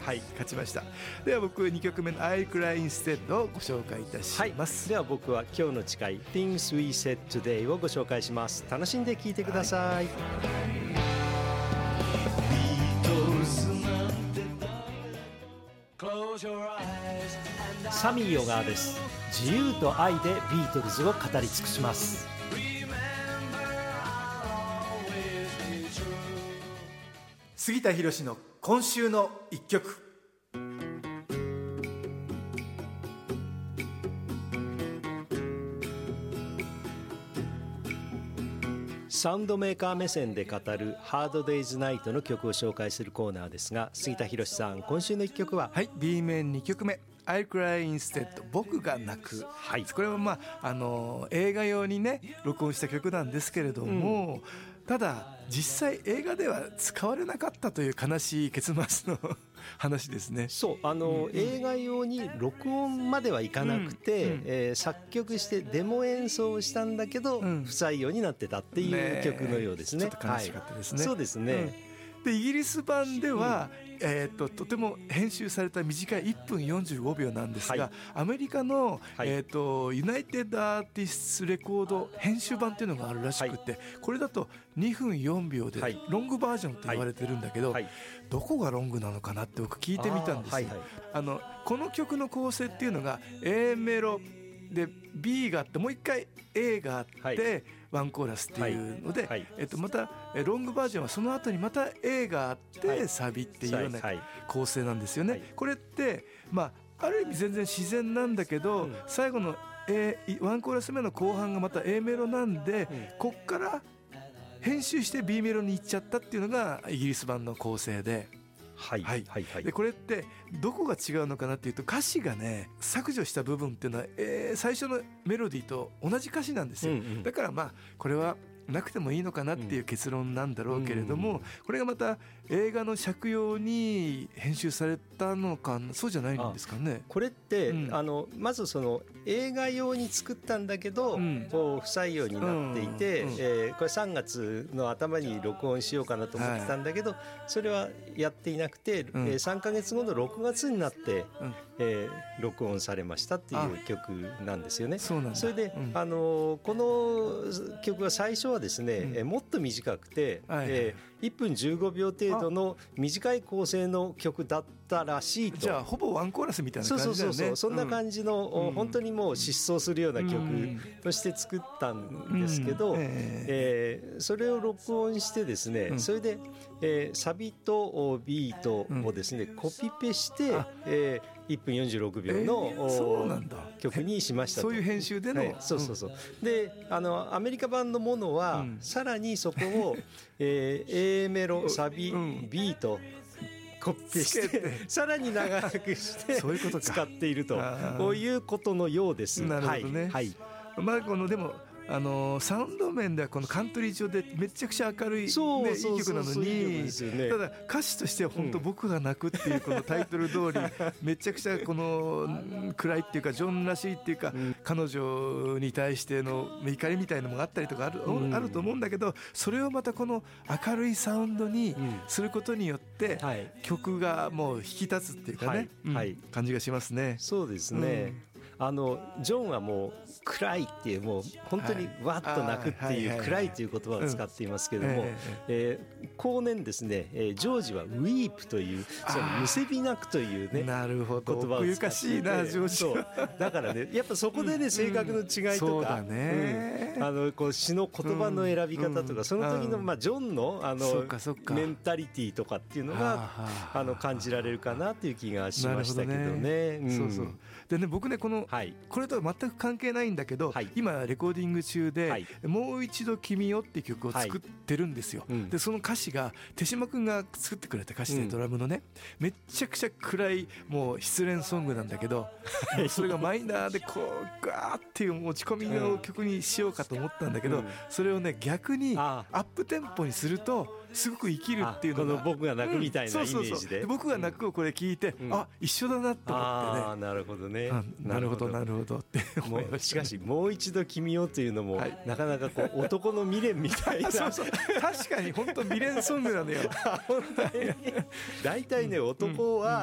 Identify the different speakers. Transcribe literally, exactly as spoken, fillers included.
Speaker 1: はい、勝ちました。では僕にきょくめの I Cry Instead をご紹介いたします、
Speaker 2: はい、では僕は今日の誓い Things We Said Today をご紹介します。楽しんで聴いてください、はい。サミー小川です。自由と愛でビートルズを語り尽くします。
Speaker 1: 杉田博の今週の一曲。
Speaker 2: サウンドメーカー目線で語るハードデイズナイトの曲を紹介するコーナーですが、杉田博さん、今週の一曲は？
Speaker 1: はい、 B 面にきょくめ I Cry Instead 僕が泣く、はい、これは、まあ、あの映画用にね録音した曲なんですけれども、うん、ただ実際映画では使われなかったという悲しい結末の話ですね。
Speaker 2: そうあの、うん、映画用に録音まではいかなくて、うんうんえー、作曲してデモ演奏したんだけど、うん、不採用になってたっていう曲のようですね。
Speaker 1: ちょっと悲しかったですね、
Speaker 2: はい、そうですね、
Speaker 1: うんでイギリス版では、うんえー、ととても編集された短いいっぷんよんじゅうごびょうなんですが、はい、アメリカの、はいえー、とユナイテッドアーティストレコード編集版っていうのがあるらしくて、はい、これだとにふんよんびょうでロングバージョンと言われてるんだけど、はいはい、どこがロングなのかなって僕聞いてみたんですよ。あ、はいはい、あのこの曲の構成っていうのが A メロで B があってもう一回 A があって、はいワンコーラスっていうので、はいはいえっと、またロングバージョンはその後にまた A があってサビっていうような構成なんですよね、はいはい、これって、まあ、ある意味全然自然なんだけど、うん、最後の A ワンコーラス目の後半がまた A メロなんで、うん、こっから編集して B メロに行っちゃったっていうのがイギリス版の構成で
Speaker 2: はいはいはいはい、
Speaker 1: でこれってどこが違うのかなっていうと歌詞がね削除した部分っていうのは、えー、最初のメロディーと同じ歌詞なんですよ、うんうん、だからまあこれはなくてもいいのかなっていう結論なんだろうけれども、うん、これがまた映画の尺用に編集されたのかそうじゃないんですかね。
Speaker 2: これって、うん、あのまずその映画用に作ったんだけど、うん、こう不採用になっていて、うんうんえー、これさんがつの頭に録音しようかなと思ってたんだけど、はい、それはやっていなくて、うんえー、さんかげつごのろくがつになって、うんえー、録音されましたっていう曲なんですよね。
Speaker 1: そうなんだ。
Speaker 2: それで、うん、あのこの曲は最初はですね、うん、もっと短くて、はいえー、いっぷんじゅうごびょう程度の短い構成の曲だったらしいと。
Speaker 1: じゃあほぼワンコーラスみたいな感じだよね。
Speaker 2: そうそうそうそう、そんな感じの、うん、本当にもう疾走するような曲として作ったんですけど、うんえー、それを録音してですね、うん、それで、えー、サビとビートをですね、うん、コピペして、えーいっぷんよんじゅうろくびょうの、えー、そうなんだ曲にしましたと。
Speaker 1: そういう編集での、はい、
Speaker 2: そうそうそう、うん、であのアメリカ版のものは、うん、さらにそこを、えー、A メロサビ、うん、ビートコピペしてさらに長くしてそういうことか使っているとこういうことのようです。
Speaker 1: なるほどね、はいはい、まあこのでもあのサウンド面ではこのカントリー調でめちゃくちゃ明るい、ね、いい曲なのに、ね、ただ歌詞としては本当僕が泣くっていうこのタイトル通り、うん、めちゃくちゃこの暗いっていうかジョンらしいっていうか、うん、彼女に対しての怒りみたいなのもあったりとかある、うん、あると思うんだけど、それをまたこの明るいサウンドにすることによって、うんはい、曲がもう引き立つっていうかね、はいうんはい、感じがしますね。
Speaker 2: そうですね、うん、あのジョンはもう暗いっていうもう本当にわっと泣くっていう暗いという言葉を使っていますけども、えー、後年ですね、えー、ジョージはウィープというそのむせび泣くというね
Speaker 1: なるほど
Speaker 2: 言葉を使っていて、なジョージそうだからねやっぱそこでね、うん、性格の違いとか、うんねうん、あのこう詩の言葉の選び方とか、うん、その時の、まあ、ジョンの、あのメンタリティとかっていうのがあの感じられるかなっていう気がしましたけどね。
Speaker 1: うん、そうそうでね僕ねこの、はい、これとは全く関係ないんだけど、はい、今レコーディング中で、はい、もう一度君よっていう曲を作ってるんですよ、はいうん、でその歌詞が手島くんが作ってくれた歌詞でドラムのね、うん、めちゃくちゃ暗いもう失恋ソングなんだけどそれがマイナーでこうガーっていう落ち込みの曲にしようかと思ったんだけど、うん、それをね逆にアップテンポにするとすごく生きるっていうのが
Speaker 2: この僕が泣くみたいなイメージで、うん、そうそうそうで僕
Speaker 1: が泣くをこれ聞いて、うん、あ一緒だなって思ってね、
Speaker 2: あなるほどね、
Speaker 1: なるほどなるほどって思いました、ね、
Speaker 2: しかしもう一度君よというのも、はい、なかなかこう男の未練みたいな
Speaker 1: そうそう確かに本当未練ソングなのよ
Speaker 2: 大体ね男は